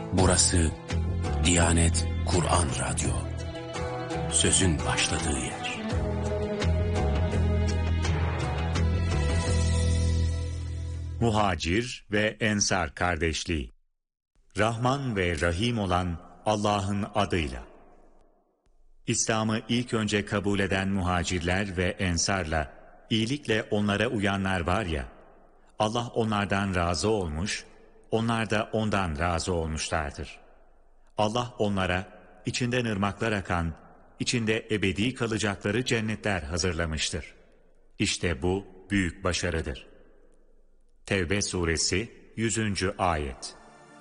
Burası Diyanet Kur'an Radyo. Sözün başladığı yer. Muhacir ve Ensar kardeşliği. Rahman ve Rahim olan Allah'ın adıyla. İslam'ı ilk önce kabul eden muhacirler ve ensarla, iyilikle onlara uyanlar var ya, Allah onlardan razı olmuş, onlar da ondan razı olmuşlardır. Allah onlara içinden ırmaklar akan, içinde ebedi kalacakları cennetler hazırlamıştır. İşte bu büyük başarıdır. Tevbe suresi 100. ayet.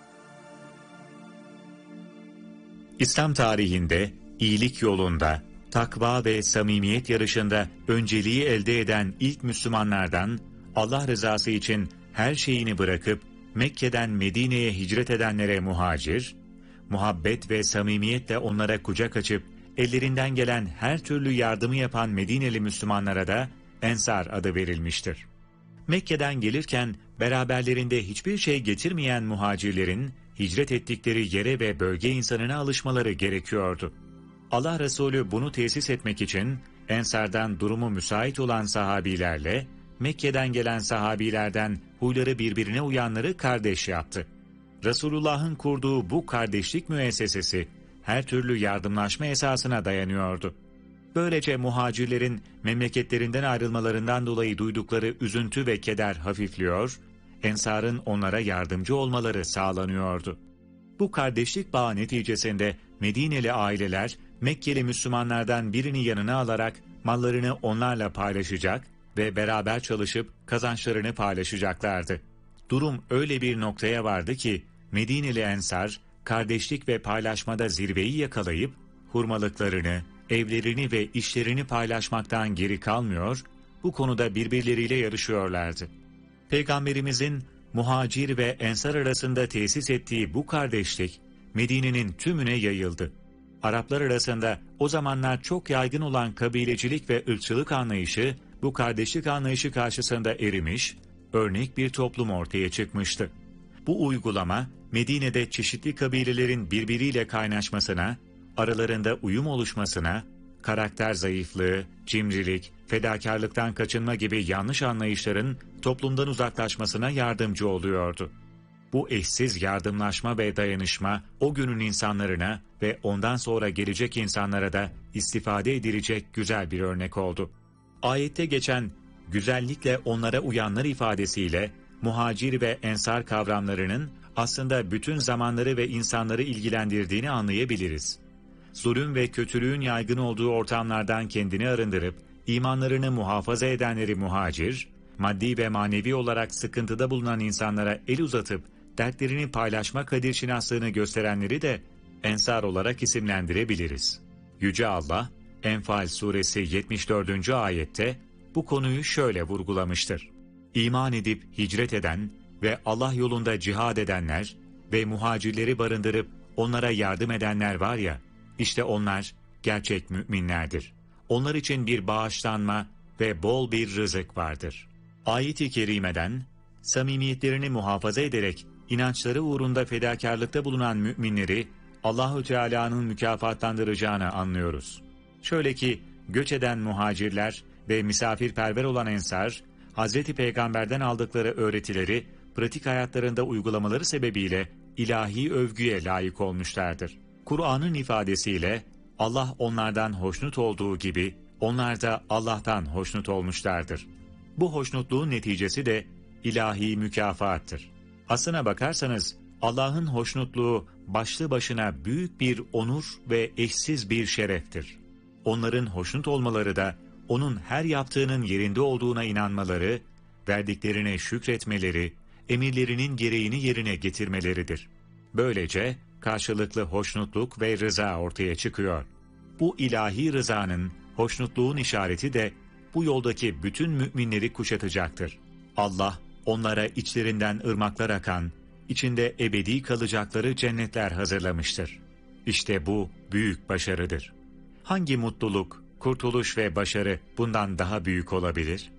İslam tarihinde iyilik yolunda, takva ve samimiyet yarışında önceliği elde eden ilk Müslümanlardan, Allah rızası için her şeyini bırakıp Mekke'den Medine'ye hicret edenlere muhacir, muhabbet ve samimiyetle onlara kucak açıp ellerinden gelen her türlü yardımı yapan Medineli Müslümanlara da Ensar adı verilmiştir. Mekke'den gelirken beraberlerinde hiçbir şey getirmeyen muhacirlerin hicret ettikleri yere ve bölge insanına alışmaları gerekiyordu. Allah Resulü bunu tesis etmek için Ensar'dan durumu müsait olan sahabilerle Mekke'den gelen sahabilerden huyları birbirine uyanları kardeş yaptı. Resulullah'ın kurduğu bu kardeşlik müessesesi her türlü yardımlaşma esasına dayanıyordu. Böylece muhacirlerin memleketlerinden ayrılmalarından dolayı duydukları üzüntü ve keder hafifliyor, Ensar'ın onlara yardımcı olmaları sağlanıyordu. Bu kardeşlik bağı neticesinde Medineli aileler Mekkeli Müslümanlardan birini yanına alarak mallarını onlarla paylaşacak ve beraber çalışıp kazançlarını paylaşacaklardı. Durum öyle bir noktaya vardı ki Medineli Ensar kardeşlik ve paylaşmada zirveyi yakalayıp hurmalıklarını, evlerini ve işlerini paylaşmaktan geri kalmıyor, bu konuda birbirleriyle yarışıyorlardı. Peygamberimizin muhacir ve ensar arasında tesis ettiği bu kardeşlik Medine'nin tümüne yayıldı. Araplar arasında o zamanlar çok yaygın olan kabilecilik ve ırkçılık anlayışı bu kardeşlik anlayışı karşısında erimiş, örnek bir toplum ortaya çıkmıştı. Bu uygulama Medine'de çeşitli kabilelerin birbiriyle kaynaşmasına, aralarında uyum oluşmasına, karakter zayıflığı, cimrilik, fedakarlıktan kaçınma gibi yanlış anlayışların toplumdan uzaklaşmasına yardımcı oluyordu. Bu eşsiz yardımlaşma ve dayanışma o günün insanlarına ve ondan sonra gelecek insanlara da istifade edilecek güzel bir örnek oldu. Ayette geçen güzellikle onlara uyanlar ifadesiyle muhacir ve ensar kavramlarının aslında bütün zamanları ve insanları ilgilendirdiğini anlayabiliriz. Zulüm ve kötülüğün yaygın olduğu ortamlardan kendini arındırıp imanlarını muhafaza edenleri muhacir, maddi ve manevi olarak sıkıntıda bulunan insanlara el uzatıp dertlerini paylaşma kadirşinaslığını gösterenleri de ensar olarak isimlendirebiliriz. Yüce Allah, Enfal suresi 74. ayette bu konuyu şöyle vurgulamıştır. İman edip hicret eden ve Allah yolunda cihad edenler ve muhacirleri barındırıp onlara yardım edenler var ya, işte onlar gerçek müminlerdir. Onlar için bir bağışlanma ve bol bir rızık vardır. Ayet-i kerimeden, samimiyetlerini muhafaza ederek inançları uğrunda fedakarlıkta bulunan müminleri Allahü Teala'nın mükafatlandıracağını anlıyoruz. Şöyle ki, göç eden muhacirler ve misafirperver olan ensar, Hazreti Peygamber'den aldıkları öğretileri pratik hayatlarında uygulamaları sebebiyle ilahi övgüye layık olmuşlardır. Kur'an'ın ifadesiyle Allah onlardan hoşnut olduğu gibi onlar da Allah'tan hoşnut olmuşlardır. Bu hoşnutluğun neticesi de ilahi mükafattır. Aslına bakarsanız Allah'ın hoşnutluğu başlı başına büyük bir onur ve eşsiz bir şereftir. Onların hoşnut olmaları da onun her yaptığının yerinde olduğuna inanmaları, verdiklerine şükretmeleri, emirlerinin gereğini yerine getirmeleridir. Böylece karşılıklı hoşnutluk ve rıza ortaya çıkıyor. Bu ilahi rızanın, hoşnutluğun işareti de bu yoldaki bütün müminleri kuşatacaktır. Allah onlara içlerinden ırmaklar akan, içinde ebedi kalacakları cennetler hazırlamıştır. İşte bu büyük başarıdır. Hangi mutluluk, kurtuluş ve başarı bundan daha büyük olabilir?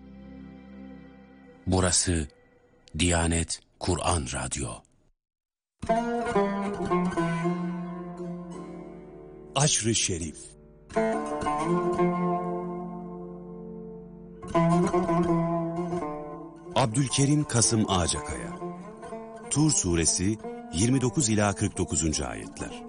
Burası Diyanet Kur'an Radyo. Aşr-ı Şerif. Abdülkerim Kasım Ağacakaya. Tur Suresi 29 ila 49. ayetler.